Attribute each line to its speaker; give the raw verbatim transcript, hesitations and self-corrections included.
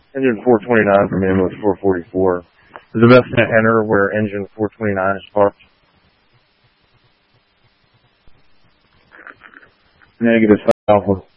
Speaker 1: Engine four twenty-nine from ambulance four forty-four. Is the best to enter where engine four twenty-nine is parked?
Speaker 2: Negative, Alpha.